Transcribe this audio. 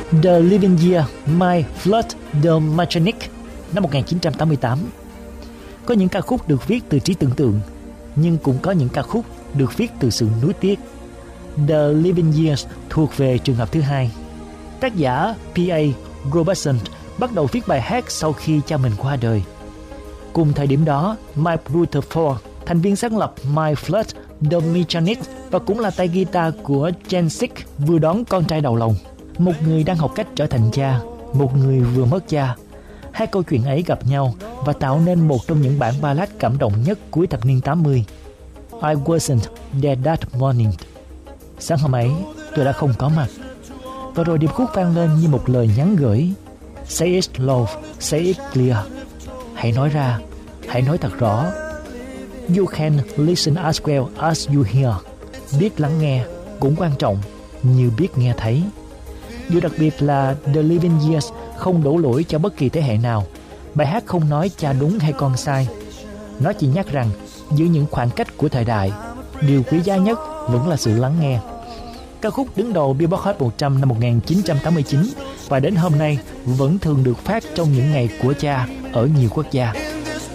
The Living Year, My Flood, The Mechanic năm 1988. Có những ca khúc được viết từ trí tưởng tượng, nhưng cũng có những ca khúc được viết từ sự nuối tiếc. The Living Years thuộc về trường hợp thứ hai. Tác giả P.A. Robertson bắt đầu viết bài hát sau khi cha mình qua đời. Cùng thời điểm đó, Mike Rutherford, thành viên sáng lập My Flood, The Mechanic và cũng là tay guitar của Genesis, vừa đón con trai đầu lòng. Một người đang học cách trở thành cha, một người vừa mất cha. Hai câu chuyện ấy gặp nhau và tạo nên một trong những bản ballad cảm động nhất cuối thập niên 80. I wasn't there that morning. Sáng hôm ấy, tôi đã không có mặt. Và rồi điệp khúc vang lên như một lời nhắn gửi. Say it loud, say it clear. Hãy nói ra, hãy nói thật rõ. You can listen as well as you hear. Biết lắng nghe cũng quan trọng như biết nghe thấy. Điều đặc biệt là The Living Years không đổ lỗi cho bất kỳ thế hệ nào. Bài hát không nói cha đúng hay con sai. Nó chỉ nhắc rằng giữa những khoảng cách của thời đại, điều quý giá nhất vẫn là sự lắng nghe. Ca khúc đứng đầu Billboard Hot 100 năm 1989 và đến hôm nay vẫn thường được phát trong những ngày của cha ở nhiều quốc gia.